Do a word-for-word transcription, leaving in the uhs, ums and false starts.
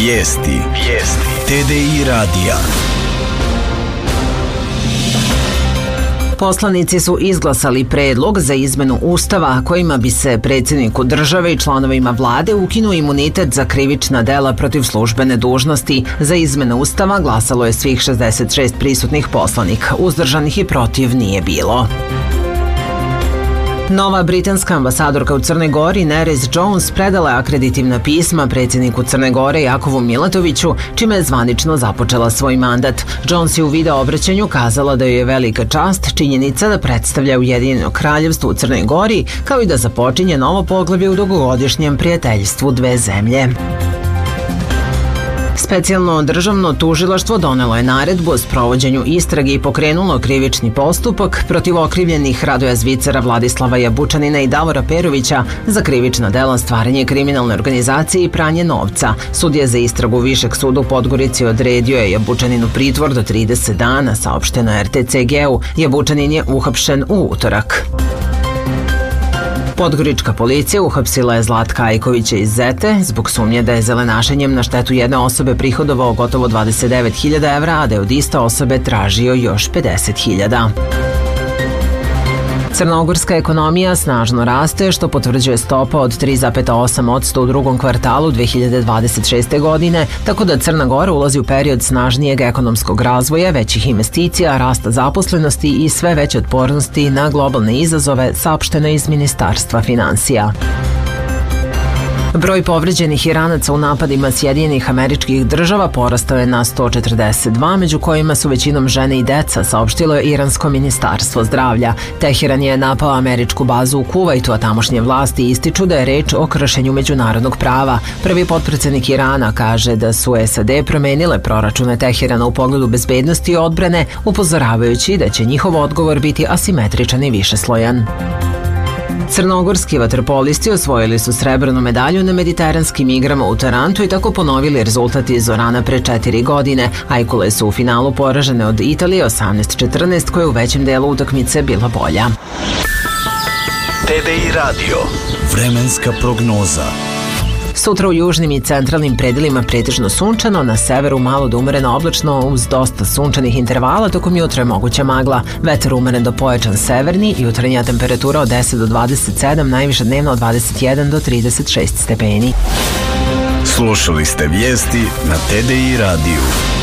Vijesti. Vijesti. T D I radija. Poslanici su izglasali predlog za izmenu Ustava kojima bi se predsjedniku države i članovima vlade ukinuo imunitet za krivična dela protiv službene dužnosti. Za izmenu Ustava glasalo je svih šezdeset šest prisutnih poslanika. Uzdržanih i protiv nije bilo. Nova britanska ambasadorka u Crnoj Gori Nerys Jones predala je akreditivna pisma predsjedniku Crne Gore Jakovu Milatoviću, čime je zvanično započela svoj mandat. Jones je u video obraćanju kazala da joj je velika čast činjenica da predstavlja Ujedinjeno kraljevstvo u Crnoj Gori, kao i da započinje novo poglavlje u dugogodišnjem prijateljstvu dve zemlje. Specijalno državno tužilaštvo donelo je naredbu o sprovođenju istrage i pokrenulo krivični postupak protiv okrivljenih Radoja Zvicera, Vladislava Jabučanina i Davora Perovića za krivična dela stvaranje kriminalne organizacije i pranje novca. Sudija za istragu Višeg suda u Podgorici odredio je Jabučaninu pritvor do trideset dana, saopšteno je R T C G-u. Jabučanin je uhapšen u utorak. Podgorička policija uhapsila je Zlatka Ajkovića iz Zete zbog sumnje da je zelenašenjem na štetu jedne osobe prihodovao gotovo dvadeset devet hiljada evra, a da je od iste osobe tražio još pedeset hiljada. Crnogorska ekonomija snažno raste, što potvrđuje stopa od tri zarez osam posto u drugom kvartalu dve hiljade dvadeset šeste. godine, tako da Crna Gora ulazi u period snažnijeg ekonomskog razvoja, većih investicija, rasta zaposlenosti i sve veće otpornosti na globalne izazove, saopšteno iz Ministarstva finansija. Broj povređenih Iranaca u napadima Sjedinjenih Američkih Država porastao je na sto četrdeset dva, među kojima su većinom žene i deca, saopštilo je Iransko ministarstvo zdravlja. Teheran je napao američku bazu u Kuvajtu, a tamošnje vlasti ističu da je reč o kršenju međunarodnog prava. Prvi potpredsednik Irana kaže da su S A D promenile proračune Teherana u pogledu bezbednosti i odbrane, upozoravajući da će njihov odgovor biti asimetričan i višeslojan. Crnogorski vaterpolisti osvojili su srebrnu medalju na mediteranskim igrama u Tarantu i tako ponovili rezultat iz Orana pre četiri godine. Ajkule su u finalu poražene od Italije osamnaest četrnaest, koja je u većem delu utakmice bila bolja. T D I radio. Vremenska prognoza. Sutra u južnim i centralnim predelima pretežno sunčano, na severu malo do umjereno oblačno uz dosta sunčanih intervala, tokom jutra je moguća magla. Vetar umeren do pojačan severni, jutarnja temperatura od deset do dvadeset sedam, najviša dnevno od dvadeset jedan do trideset šest stepeni. Slušali ste vijesti na T D I radiju.